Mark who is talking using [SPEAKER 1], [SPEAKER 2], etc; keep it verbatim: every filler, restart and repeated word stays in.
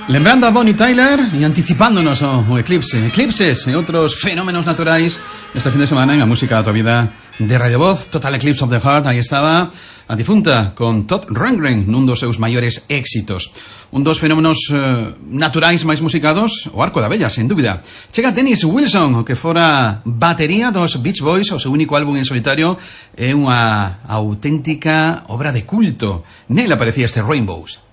[SPEAKER 1] Lembrando a Bonnie Tyler e anticipándonos o, o eclipse, eclipses e outros fenómenos naturais este fin de semana en a música da tua vida de Radio Voz. Total Eclipse of the Heart, aí estaba a difunta con Todd Rundgren nun dos seus maiores éxitos. Un dos fenómenos eh, naturais máis musicados, o Arco da Vella, sen dúbida. Chega Dennis Wilson, o que fora batería dos Beach Boys, o seu único álbum en solitario, é unha auténtica obra de culto. Nel aparecía este Rainbows.